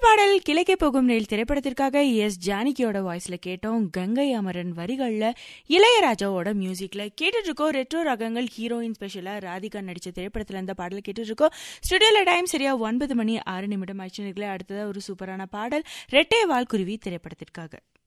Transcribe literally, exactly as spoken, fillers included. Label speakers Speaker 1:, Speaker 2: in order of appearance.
Speaker 1: பாடல் கிழக்கே போகும் ரயில் திரைப்படத்திற்காக எஸ் ஜானகியோட வாய்ஸ்ல கேட்டோம். கங்கை அமரன் வரிகள்ல இளையராஜாவோட மியூசிக்ல கேட்டுட்டு இருக்கோம். ரெட்ரோ ரகங்கள் ஹீரோயின் ஸ்பெஷலா ராதிகா நடிச்ச திரைப்படத்துல இருந்த பாடல் கேட்டுட்டு இருக்கோம். ஸ்டுடியோல டைம் சரியா ஒன்பது மணி ஆறு நிமிடம் ஆயிடுச்சு. அடுத்ததா ஒரு சூப்பரான பாடல் ரெட்டை வால் குருவி திரைப்படத்திற்காக.